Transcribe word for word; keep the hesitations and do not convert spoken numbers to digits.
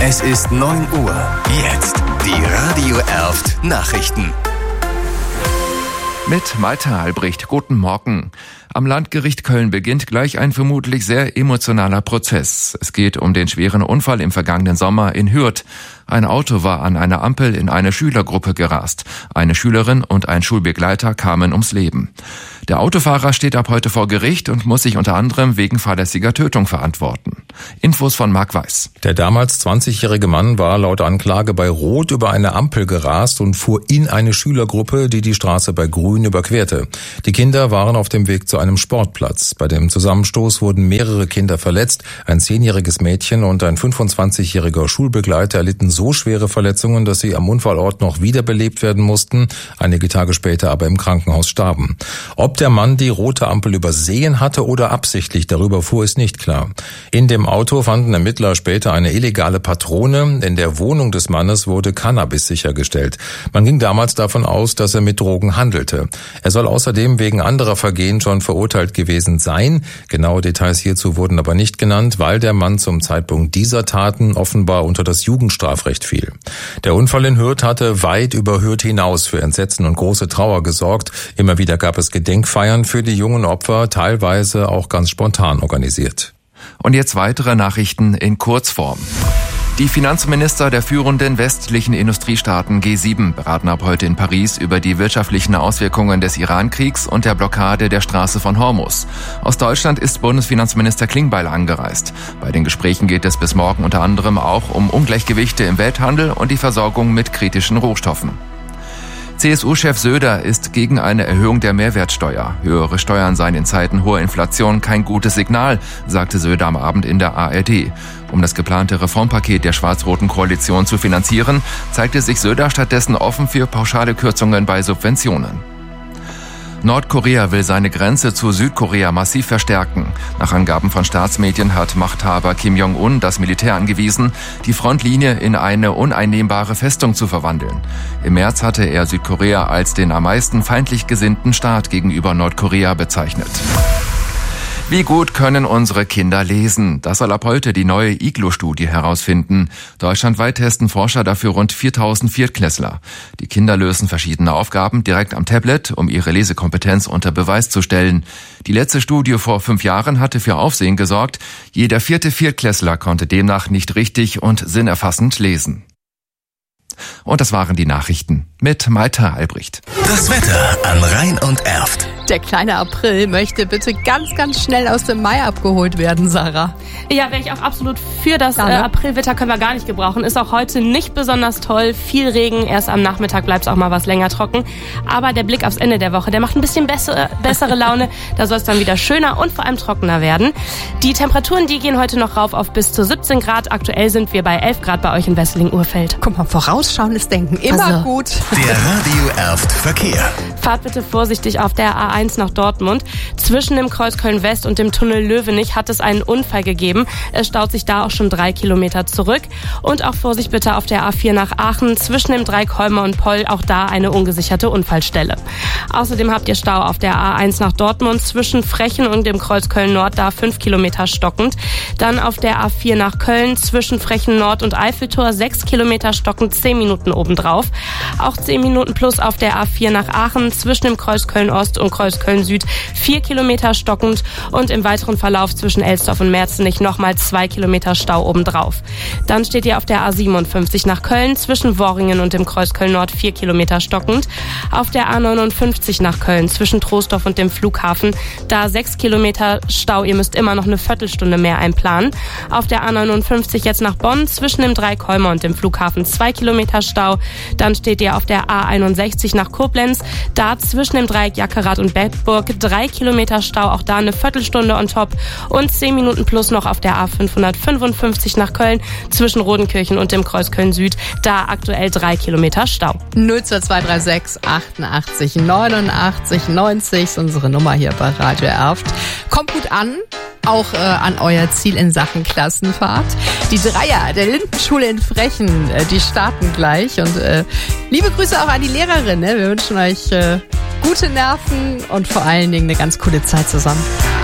Es ist neun Uhr. Jetzt die Radio Erft Nachrichten. Mit Malte Albrecht. Guten Morgen. Am Landgericht Köln beginnt gleich ein vermutlich sehr emotionaler Prozess. Es geht um den schweren Unfall im vergangenen Sommer in Hürth. Ein Auto war an einer Ampel in eine Schülergruppe gerast. Eine Schülerin und ein Schulbegleiter kamen ums Leben. Der Autofahrer steht ab heute vor Gericht und muss sich unter anderem wegen fahrlässiger Tötung verantworten. Infos von Marc Weiß. Der damals zwanzigjährige Mann war laut Anklage bei Rot über eine Ampel gerast und fuhr in eine Schülergruppe, die die Straße bei Grün überquerte. Die Kinder waren auf dem Weg zu einem Sportplatz. Bei dem Zusammenstoß wurden mehrere Kinder verletzt. Ein zehnjähriges Mädchen und ein fünfundzwanzigjähriger Schulbegleiter erlitten so schwere Verletzungen, dass sie am Unfallort noch wiederbelebt werden mussten, einige Tage später aber im Krankenhaus starben. Ob der Mann die rote Ampel übersehen hatte oder absichtlich darüber fuhr, ist nicht klar. In dem Auto fanden Ermittler später eine illegale Patrone. In der Wohnung des Mannes wurde Cannabis sichergestellt. Man ging damals davon aus, dass er mit Drogen handelte. Er soll außerdem wegen anderer Vergehen schon verurteilt gewesen sein. Genaue Details hierzu wurden aber nicht genannt, weil der Mann zum Zeitpunkt dieser Taten offenbar unter das Jugendstrafrecht fiel. Der Unfall in Hürth hatte weit über Hürth hinaus für Entsetzen und große Trauer gesorgt. Immer wieder gab es Gedenkfeiern für die jungen Opfer, teilweise auch ganz spontan organisiert. Und jetzt weitere Nachrichten in Kurzform. Die Finanzminister der führenden westlichen Industriestaaten G sieben beraten ab heute in Paris über die wirtschaftlichen Auswirkungen des Iran-Kriegs und der Blockade der Straße von Hormuz. Aus Deutschland ist Bundesfinanzminister Klingbeil angereist. Bei den Gesprächen geht es bis morgen unter anderem auch um Ungleichgewichte im Welthandel und die Versorgung mit kritischen Rohstoffen. C S U-Chef Söder ist gegen eine Erhöhung der Mehrwertsteuer. Höhere Steuern seien in Zeiten hoher Inflation kein gutes Signal, sagte Söder am Abend in der A R D. Um das geplante Reformpaket der schwarz-roten Koalition zu finanzieren, zeigte sich Söder stattdessen offen für pauschale Kürzungen bei Subventionen. Nordkorea will seine Grenze zu Südkorea massiv verstärken. Nach Angaben von Staatsmedien hat Machthaber Kim Jong-un das Militär angewiesen, die Frontlinie in eine uneinnehmbare Festung zu verwandeln. Im März hatte er Südkorea als den am meisten feindlich gesinnten Staat gegenüber Nordkorea bezeichnet. Wie gut können unsere Kinder lesen? Das soll ab heute die neue I G L O-Studie herausfinden. Deutschlandweit testen Forscher dafür rund viertausend Viertklässler. Die Kinder lösen verschiedene Aufgaben direkt am Tablet, um ihre Lesekompetenz unter Beweis zu stellen. Die letzte Studie vor fünf Jahren hatte für Aufsehen gesorgt. Jeder vierte Viertklässler konnte demnach nicht richtig und sinnerfassend lesen. Und das waren die Nachrichten mit Malte Albrecht. Das Wetter an Rhein und Erft. Der kleine April möchte bitte ganz, ganz schnell aus dem Mai abgeholt werden, Sarah. Ja, wäre ich auch absolut für. Das äh, Aprilwetter können wir gar nicht gebrauchen. Ist auch heute nicht besonders toll. Viel Regen, erst am Nachmittag bleibt es auch mal was länger trocken. Aber der Blick aufs Ende der Woche, der macht ein bisschen bessere, bessere Laune. Da soll es dann wieder schöner und vor allem trockener werden. Die Temperaturen, die gehen heute noch rauf auf bis zu siebzehn Grad. Aktuell sind wir bei elf Grad bei euch in Wesseling-Urfeld. Guck mal, vorausschauendes Denken, immer also gut. Der Radio Erft Verkehr. Fahrt bitte vorsichtig auf der A eins nach Dortmund. Zwischen dem Kreuz Köln-West und dem Tunnel Löwenich hat es einen Unfall gegeben. Es staut sich da auch schon drei Kilometer zurück. Und auch Vorsicht bitte auf der A vier nach Aachen. Zwischen dem Dreieck Holme und Poll auch da eine ungesicherte Unfallstelle. Außerdem habt ihr Stau auf der A eins nach Dortmund zwischen Frechen und dem Kreuz Köln-Nord, da fünf Kilometer stockend. Dann auf der A vier nach Köln zwischen Frechen Nord und Eiffeltor sechs Kilometer stockend, zehn Minuten obendrauf. Auch zehn Minuten plus auf der A vier nach Aachen zwischen dem Kreuz Köln-Ost und Kreuz Köln-Süd vier Kilometer stockend und im weiteren Verlauf zwischen Elsdorf und Merzenich nochmal zwei Kilometer Stau obendrauf. Dann steht ihr auf der A siebenundfünfzig nach Köln zwischen Worringen und dem Kreuz Köln-Nord vier Kilometer stockend. Auf der A neunundfünfzig nach Köln zwischen Troisdorf und dem Flughafen da sechs Kilometer Stau. Ihr müsst immer noch eine Viertelstunde mehr einplanen. Auf der A neunundfünfzig jetzt nach Bonn zwischen dem Dreieck Holme und dem Flughafen zwei Kilometer Stau. Dann steht ihr auf der A einundsechzig nach Koblenz, da zwischen dem Dreieck Jackerath und Bedburg drei Kilometer Stau, auch da eine Viertelstunde on top und zehn Minuten plus noch auf der A fünfhundertfünfundfünfzig nach Köln zwischen Rodenkirchen und dem Kreuz Köln-Süd, da aktuell drei Kilometer Stau. null zwei zwei drei sechs achtundachtzig neunundachtzig neunzig ist unsere Nummer hier bei Radio Erft. Kommt gut an. Auch äh, an euer Ziel in Sachen Klassenfahrt. Die Dreier der Lindenschule in Frechen, äh, die starten gleich. Und äh, liebe Grüße auch an die Lehrerin. Ne? Wir wünschen euch äh, gute Nerven und vor allen Dingen eine ganz coole Zeit zusammen.